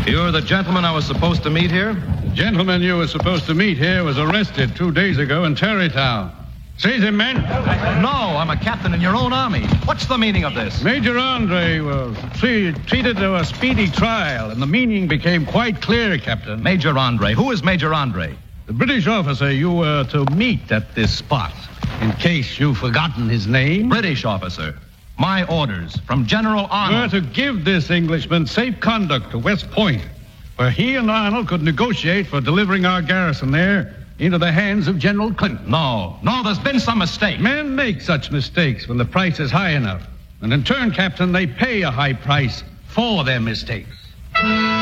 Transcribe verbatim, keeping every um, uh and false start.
You're the gentleman I was supposed to meet here? The gentleman you were supposed to meet here was arrested two days ago in Terrytown. Seize him, men. No, I'm a captain in your own army. What's the meaning of this? Major Andre was tre- treated to a speedy trial, and the meaning became quite clear, Captain. Major Andre. Who is Major Andre? The British officer you were to meet at this spot, in case you've forgotten his name. British officer. My orders from General Arnold. Were to give this Englishman safe conduct to West Point, where he and Arnold could negotiate for delivering our garrison there into the hands of General Clinton. No, no, there's been some mistake. Men make such mistakes when the price is high enough. And in turn, Captain, they pay a high price for their mistakes.